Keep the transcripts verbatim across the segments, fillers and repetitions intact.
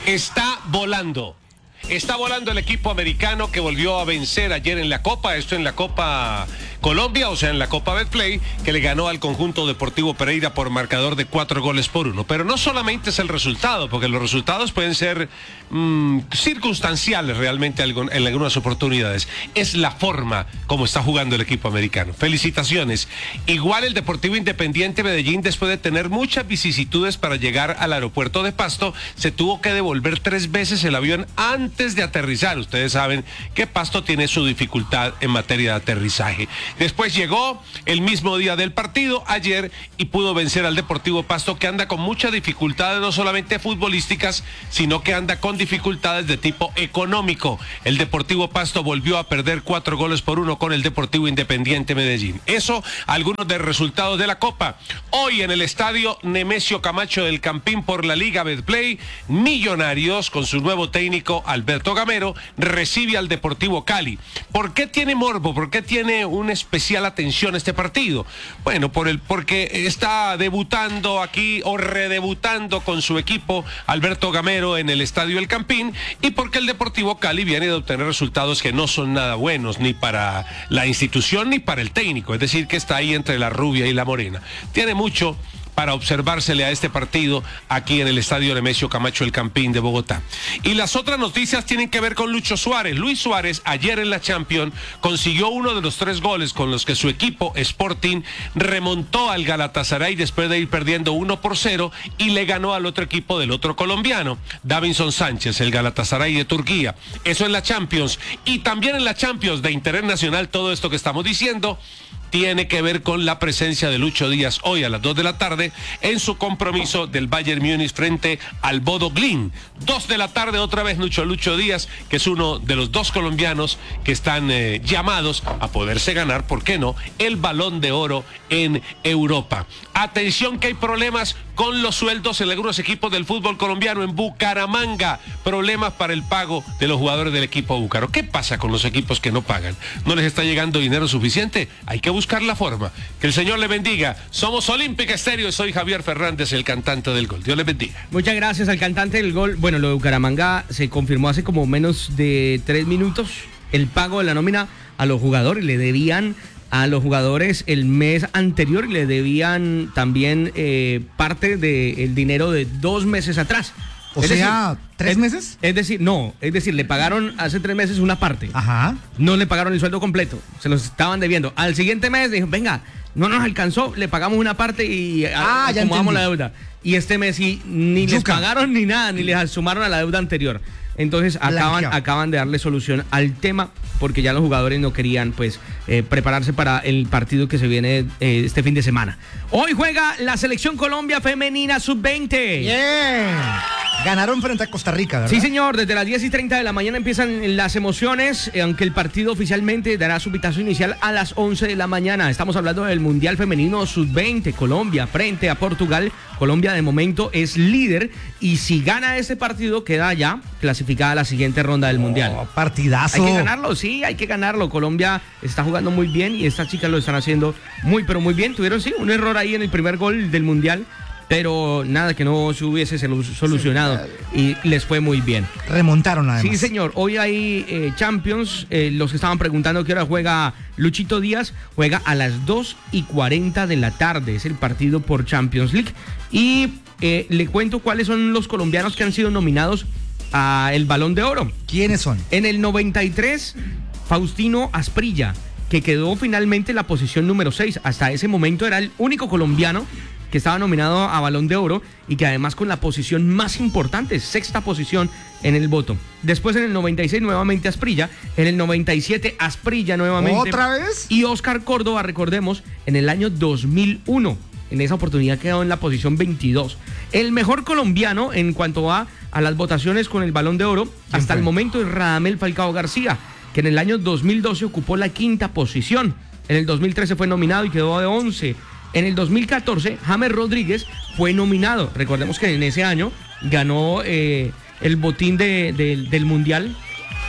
Está volando. Está volando el equipo americano que volvió a vencer ayer en la Copa, esto en la Copa Colombia, o sea, en la Copa Betplay, que le ganó al conjunto Deportivo Pereira por marcador de cuatro goles por uno. Pero no solamente es el resultado, porque los resultados pueden ser mmm, circunstanciales realmente en algunas oportunidades. Es la forma como está jugando el equipo americano. Felicitaciones. Igual el Deportivo Independiente Medellín, después de tener muchas vicisitudes para llegar al aeropuerto de Pasto, se tuvo que devolver tres veces el avión antes Antes de aterrizar. Ustedes saben que Pasto tiene su dificultad en materia de aterrizaje. Después llegó el mismo día del partido, ayer, y pudo vencer al Deportivo Pasto, que anda con muchas dificultades, no solamente futbolísticas, sino que anda con dificultades de tipo económico. El Deportivo Pasto volvió a perder cuatro goles por uno con el Deportivo Independiente Medellín. Eso, algunos de los resultados de la Copa. Hoy en el estadio Nemesio Camacho del Campín por la Liga Betplay, Millonarios, con su nuevo técnico Alberto Gamero, recibe al Deportivo Cali. ¿Por qué tiene morbo? ¿Por qué tiene una especial atención este partido? Bueno, por el, porque está debutando aquí o redebutando con su equipo Alberto Gamero en el Estadio El Campín, y porque el Deportivo Cali viene de obtener resultados que no son nada buenos ni para la institución ni para el técnico, es decir, que está ahí entre la rubia y la morena. Tiene mucho para observársele a este partido aquí en el Estadio Nemesio Camacho El Campín de Bogotá. Y las otras noticias tienen que ver con Lucho Suárez. Luis Suárez ayer en la Champions consiguió uno de los tres goles con los que su equipo Sporting remontó al Galatasaray después de ir perdiendo uno por cero y le ganó al otro equipo del otro colombiano, Davinson Sánchez, el Galatasaray de Turquía. Eso en la Champions. Y también en la Champions de interés nacional, todo esto que estamos diciendo tiene que ver con la presencia de Lucho Díaz hoy a las dos de la tarde en su compromiso del Bayern Múnich frente al Bodo Glimt. dos de la tarde otra vez Lucho Lucho Díaz, que es uno de los dos colombianos que están eh, llamados a poderse ganar, ¿por qué no?, el Balón de Oro en Europa. Atención que hay problemas con los sueldos en algunos equipos del fútbol colombiano. En Bucaramanga, problemas para el pago de los jugadores del equipo búcaro. ¿Qué pasa con los equipos que no pagan? ¿No les está llegando dinero suficiente? Hay que buscar la forma. Que el Señor le bendiga. Somos Olímpica Estéreo y soy Javier Fernández, el cantante del gol. Dios les bendiga. Muchas gracias al cantante del gol. Bueno, lo de Bucaramanga se confirmó hace como menos de tres minutos. El pago de la nómina a los jugadores. Le debían a los jugadores el mes anterior y le debían también eh, parte del dinero de dos meses atrás. O es sea, decir, ¿tres es, meses? Es decir, no, es decir, le pagaron hace tres meses una parte. Ajá. No le pagaron el sueldo completo, se los estaban debiendo. Al siguiente mes dijo, venga, no nos alcanzó, le pagamos una parte y ah, acomodamos la deuda. Y este mes sí, ni Yuca. les pagaron ni nada, ni les sumaron a la deuda anterior. Entonces acaban, acaban de darle solución al tema porque ya los jugadores no querían pues eh, prepararse para el partido que se viene eh, este fin de semana. Hoy juega la Selección Colombia Femenina sub veinte. Yeah. Ganaron frente a Costa Rica, ¿verdad? Sí, señor, desde las diez y treinta de la mañana empiezan las emociones, eh, aunque el partido oficialmente dará su pitazo inicial a las once de la mañana. Estamos hablando del Mundial Femenino sub veinte, Colombia frente a Portugal. Colombia de momento es líder y si gana este partido queda ya clasificada a la siguiente ronda del oh, Mundial. Partidazo. Hay que ganarlo, sí, hay que ganarlo. Colombia está jugando muy bien y estas chicas lo están haciendo muy, pero muy bien. Tuvieron, sí, un error ahí en el primer gol del Mundial, pero nada que no se hubiese solucionado y les fue muy bien. Remontaron además. Sí, señor. Hoy hay eh, Champions. Eh, los que estaban preguntando qué hora juega Luchito Díaz, juega a las dos y cuarenta de la tarde. Es el partido por Champions League. Y eh, le cuento cuáles son los colombianos que han sido nominados a el Balón de Oro. ¿Quiénes son? En el noventa y tres, Faustino Asprilla, que quedó finalmente en la posición número seis. Hasta ese momento era el único colombiano que estaba nominado a Balón de Oro y que además con la posición más importante, sexta posición en el voto. Después en el noventa y seis nuevamente Asprilla, en el noventa y siete Asprilla nuevamente. ¿Otra vez? Y Oscar Córdoba, recordemos, en el año dos mil uno. En esa oportunidad quedó en la posición veintidós. El mejor colombiano en cuanto va a las votaciones con el Balón de Oro hasta fue? el momento es Radamel Falcao García, que en el año dos mil doce ocupó la quinta posición. En el dos mil trece fue nominado y quedó de once. En el dos mil catorce, James Rodríguez fue nominado. Recordemos que en ese año ganó eh, el botín de, de, del Mundial.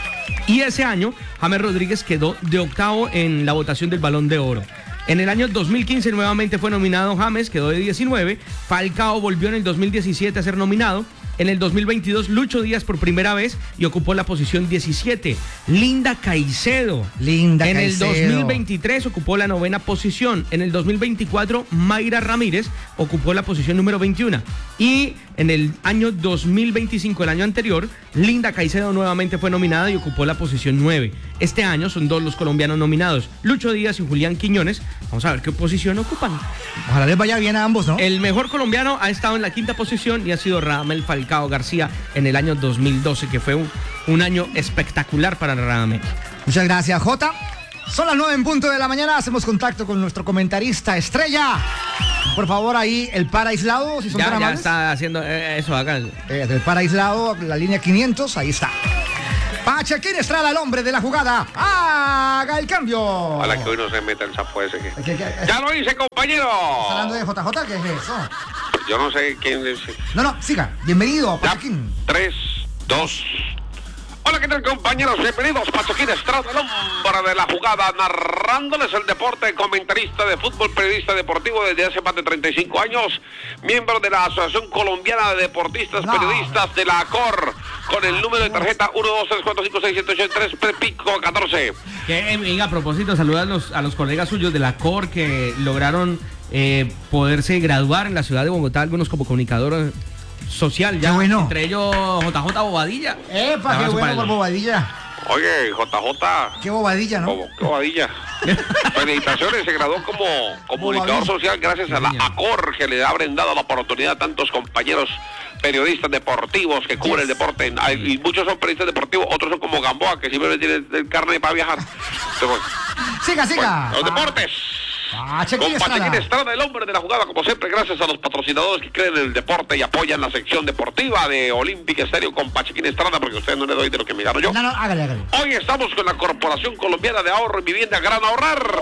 Y ese año, James Rodríguez quedó de octavo en la votación del Balón de Oro. En el año dos mil quince nuevamente fue nominado James, quedó de diecinueve. Falcao volvió en el dos mil diecisiete a ser nominado. En el dos mil veintidós, Lucho Díaz por primera vez y ocupó la posición diecisiete. Linda Caicedo. Linda en Caicedo. En el dos mil veintitrés ocupó la novena posición. En el dos mil veinticuatro, Mayra Ramírez ocupó la posición número veintiuno. Y en el año dos mil veinticinco, el año anterior, Linda Caicedo nuevamente fue nominada y ocupó la posición nueve. Este año son dos los colombianos nominados, Lucho Díaz y Julián Quiñones. Vamos a ver qué posición ocupan. Ojalá les vaya bien a ambos, ¿no? El mejor colombiano ha estado en la quinta posición y ha sido Radamel Falcao García en el año dos mil doce, que fue un, un año espectacular para Radamel. Muchas gracias, Jota. Son las nueve en punto de la mañana, hacemos contacto con nuestro comentarista estrella. Por favor, ahí el par aislado, si son Ya, tan ya amables. está haciendo eh, eso acá. Eh, del par aislado, la línea quinientos, ahí está. Pachequín Estrada, el hombre de la jugada. ¡Haga el cambio! Ojalá que hoy no se meta el sapo ese que... ¿Qué, qué, qué? ¡Ya lo hice, compañero! ¿Estás hablando de J J? ¿Qué es eso? Yo no sé quién es... No, no, siga. Bienvenido, Ya, Pachequín. tres, dos... Hola, ¿qué tal, compañeros? Bienvenidos, Pachequín Estrada, el hombre de la jugada, narrándoles el deporte, comentarista de fútbol, periodista deportivo desde hace más de treinta y cinco años, miembro de la Asociación Colombiana de Deportistas No. Periodistas de la A C O R, con el número de tarjeta uno dos tres cuatro cinco seis siete ocho tres, prepico catorce. Que, eh, a propósito, saludar a los, a los colegas suyos de la C O R que lograron eh, poderse graduar en la ciudad de Bogotá, algunos como comunicador social, ya, Qué bueno. entre ellos J J Bobadilla. ¡Epa, qué Abrazo para bueno él. por bobadilla! Oye, J J... ¡Qué bobadilla, ¿no? Como, qué bobadilla. Felicitaciones, se graduó como comunicador Bobadilla. social gracias a la A C O R, que le ha brindado la oportunidad a tantos compañeros periodistas deportivos que cubren el deporte. Hay- y muchos son periodistas deportivos, otros son como Gamboa, que simplemente tienen el carnet para viajar. Entonces, Siga, siga. bueno, los deportes. Pachequín Con Pachequín Estrada. Estrada, el hombre de la jugada, como siempre, gracias a los patrocinadores que creen en el deporte y apoyan la sección deportiva de Olímpica Estéreo con Pachequín Estrada, porque a ustedes no le doy de lo que me gano yo. No, no, hágale, hágale. Hoy estamos con la Corporación Colombiana de Ahorro y Vivienda Gran Ahorrar.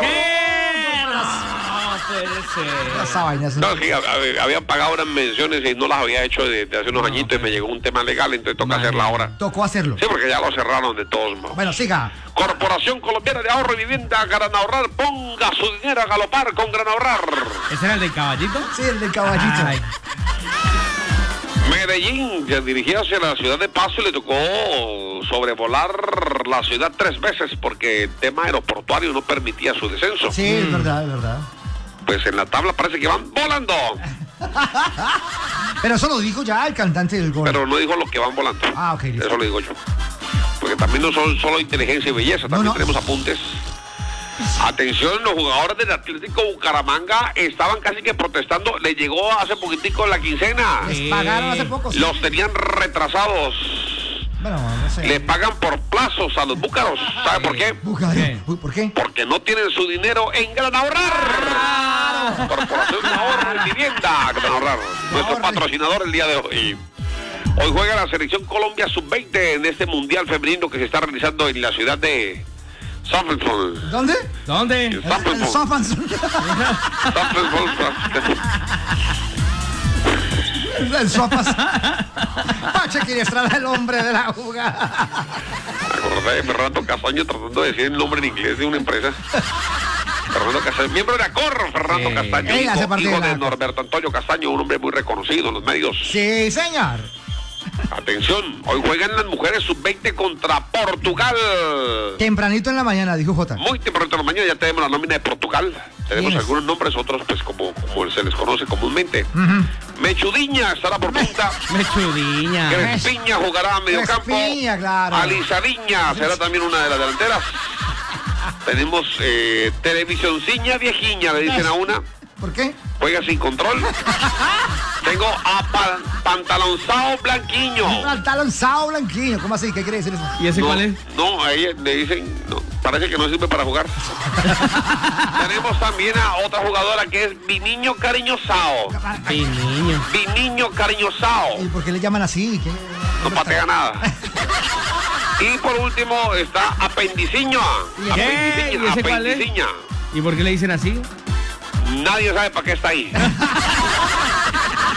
No puede ser. Esa vaina es- No, es que hab- hab- habían pagado unas menciones y no las había hecho desde hace unos añitos y me llegó un tema legal, entonces toca hacerla ahora. Tocó hacerlo. Sí, porque ya lo cerraron de todos modos. Bueno, siga. Corporación Colombiana de Ahorro y Vivienda Gran Ahorrar, ponga su dinero a galopar con Gran Ahorrar. ¿Ese era el del caballito? Sí, el del caballito. Ay, Medellín se dirigía hacia la ciudad de Pasto y le tocó sobrevolar la ciudad tres veces porque el tema aeroportuario no permitía su descenso. Sí, es verdad, es verdad. Pues en la tabla parece que van volando, Pero eso lo dijo ya el cantante del gol. pero no dijo lo que van volando. Ah, ok, listo. Eso lo digo yo. Porque también no son solo inteligencia y belleza, también no. tenemos apuntes. Atención, los jugadores del Atlético Bucaramanga estaban casi que protestando. Les llegó hace poquitico la quincena. Les pagaron hace poco. sí. Los tenían retrasados. Bueno, no sé. Le pagan por plazos a los búcaros. ¿Sabe por qué? Búcaro. ¿Qué? Uy, ¿por qué? Porque no tienen su dinero en Gran Ahorrar. Corporación de Ahorro y Vivienda Gran Ahorrar. Nuestro Ahorre. patrocinador el día de hoy. Hoy juega la selección Colombia sub veinte en este mundial femenino que se está realizando en la ciudad de Southampton. ¿Dónde? ¿Dónde? El, el Southampton. Southampton. Southampton. El Sopas. Pachequín Estrada, el hombre de la jugada. Acordé de Fernando Castaño tratando de decir el nombre en inglés de una empresa. Fernando Castaño, miembro de la C O R, Fernando Eh, Castaño, él hace hijo, parte hijo de la- de Norberto Antonio Castaño, un hombre muy reconocido en los medios. Sí, señor. Atención, hoy juegan las mujeres sub veinte contra Portugal. Tempranito en la mañana, dijo Jota. Muy temprano en la mañana ya tenemos la nómina de Portugal. Tenemos ¿Quiénes? algunos nombres, otros pues como, como se les conoce comúnmente. Mechudiña estará por punta. Mechudiña. Crespiña jugará a medio campo. Crespiña, claro. Alizadiña será también una de las delanteras. Tenemos eh, Televisionciña Viejiña, le dicen a una. ¿Por qué? Juega sin control. Tengo a pa- Pantalonzao Blanquiño. Pantalón sao blanquillo. ¿Cómo así? ¿Qué quiere decir eso? ¿Y ese No, cuál es? no, a ella le dicen, no, parece que no sirve para jugar. Tenemos también a otra jugadora que es Viniño Cariñosao. Sí, niño. Viniño Cariñosao. ¿Y por qué le llaman así? ¿Qué? No patea nada. Y por último está Apendiciña. ¿Qué? Apendiciña. ¿Y ese cuál es? Apendiciña. ¿Y por qué le dicen así? Nadie sabe para qué está ahí. nueve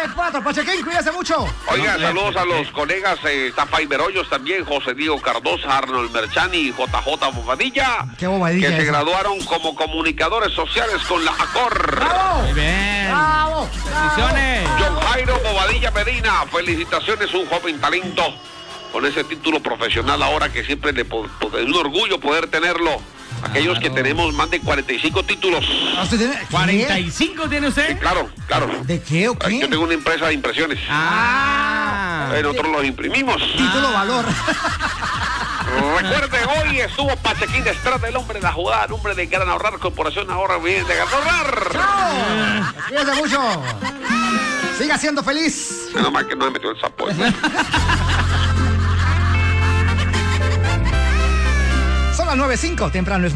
cuatro. Pachequín, cuídese mucho. Oiga, saludos a los colegas, eh, está Faiber Hoyos también, José Diego Cardosa, Arnold Merchani y J J Bobadilla. ¿Qué Bobadilla que se esa? graduaron como comunicadores sociales con la ACOR. ¡Bravo! Muy bien. ¡Bravo! Bendiciones. John Jairo Bobadilla Medina, felicitaciones, un joven talento con ese título profesional ahora que siempre le po- po- es un orgullo poder tenerlo. Aquellos que tenemos más de cuarenta y cinco títulos. Ah, ¿usted tiene- qué? ¿cuarenta y cinco tiene Sí, usted? claro, claro. ¿De qué o qué? Yo tengo una empresa de impresiones. Ah. Eh, Nosotros los imprimimos. Título valor. Recuerde, hoy estuvo Pachequín Estrada, el hombre de la jugada, el hombre de Gran Ahorrar, Corporación Ahorra Bien de Gran Ahorrar. ¡Chao! Cuídese mucho. Siga siendo feliz. Menos mal que no me metió el sapo. Son las nueve cinco, temprano es